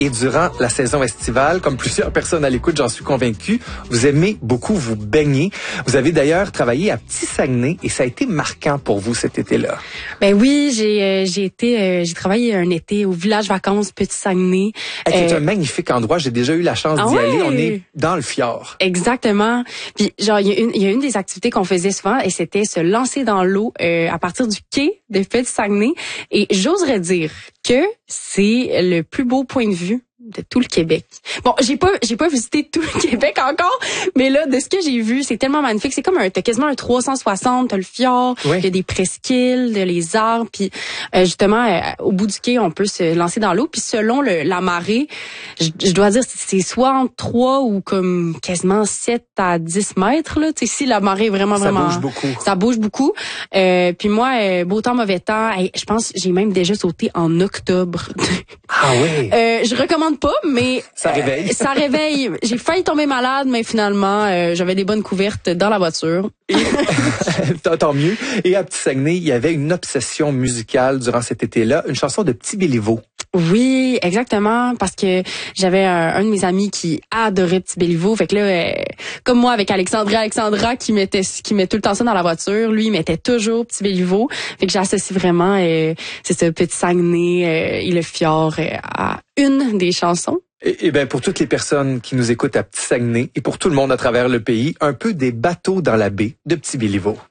Et durant la saison estivale, comme plusieurs personnes à l'écoute, j'en suis convaincu, vous aimez beaucoup vous baigner. Vous avez d'ailleurs travaillé à Petit-Saguenay et ça a été marquant pour vous cet été-là. Ben oui, j'ai travaillé un été au village vacances Petit-Saguenay. C'est un magnifique endroit. J'ai déjà eu la chance d'y aller. On est dans le fjord. Exactement. Puis genre il y a une des activités qu'on faisait souvent et c'était se lancer dans l'eau à partir du quai de Petit-Saguenay. Et j'oserais dire que c'est le plus beau point de vue de tout le Québec. Bon, j'ai pas visité tout le Québec encore, mais là, de ce que j'ai vu, c'est tellement magnifique. C'est comme t'as quasiment un 360, t'as le fjord, il y a des presqu'îles, les arbres, puis justement, au bout du quai, on peut se lancer dans l'eau, puis selon la marée, je dois dire, c'est soit entre 3 ou comme quasiment 7 à 10 mètres, là. Tu sais, si la marée est vraiment... Ça bouge beaucoup. Ça bouge beaucoup. Puis moi, beau temps, mauvais temps, je pense j'ai même déjà sauté en octobre. Ah oui? Je recommande pas, mais ça réveille. Ça réveille. J'ai failli tomber malade, mais finalement, j'avais des bonnes couvertes dans la voiture. Tant mieux. Et à Petit-Saguenay, il y avait une obsession musicale durant cet été-là, une chanson de Petit Béliveau. Oui, exactement, parce que j'avais un de mes amis qui adorait Petit Béliveau, fait que là, comme moi avec Alexandra qui met tout le temps ça dans la voiture, lui il mettait toujours Petit Béliveau, fait que j'associe vraiment, c'est ça, Petit-Saguenay et le fjord à une des chansons. Et ben pour toutes les personnes qui nous écoutent à Petit-Saguenay et pour tout le monde à travers le pays, un peu des bateaux dans la baie de Petit Béliveau.